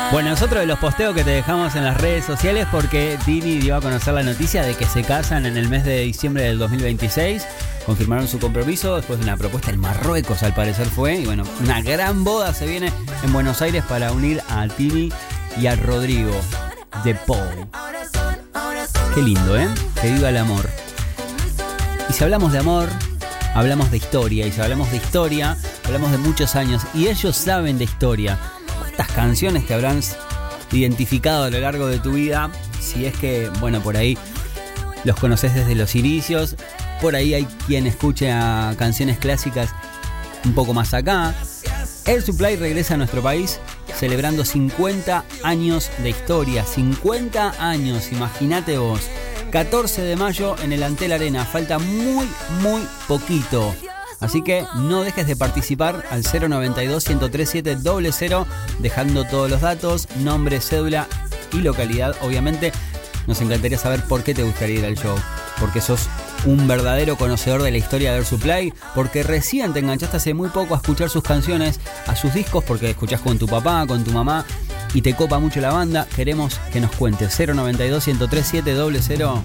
Bueno, es otro de los posteos que te dejamos en las redes sociales porque Tini dio a conocer la noticia de que se casan en el mes de diciembre del 2026. Confirmaron su compromiso después de una propuesta en Marruecos, al parecer fue. Y bueno, una gran boda se viene en Buenos Aires para unir a Tini y a Rodrigo de Paul. Qué lindo, ¿eh? Que viva el amor. Y si hablamos de amor, hablamos de historia. Y si hablamos de historia, hablamos de muchos años. Y ellos saben de historia. ¿Cuántas canciones te habrán identificado a lo largo de tu vida? Si es que, bueno, por ahí los conoces desde los inicios. Por ahí hay quien escucha canciones clásicas un poco más acá. Air Supply regresa a nuestro país celebrando 50 años de historia. 50 años, imagínate vos. 14 de mayo en el Antel Arena. Falta muy poquito. Así que no dejes de participar al 092-103-700, dejando todos los datos, nombre, cédula y localidad. Obviamente nos encantaría saber por qué te gustaría ir al show. Porque sos un verdadero conocedor de la historia de Air Supply, porque recién te enganchaste hace muy poco a escuchar sus canciones, a sus discos, porque escuchás con tu papá, con tu mamá y te copa mucho la banda. Queremos que nos cuentes. 092-103-700.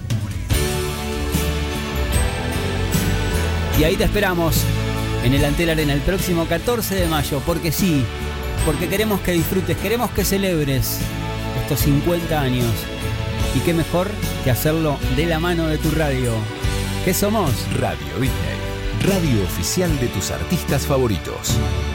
Y ahí te esperamos en el Antel Arena el próximo 14 de mayo, porque sí, porque queremos que disfrutes, queremos que celebres estos 50 años. Y qué mejor que hacerlo de la mano de tu radio. ¿Qué somos? Radio Disney, radio oficial de tus artistas favoritos.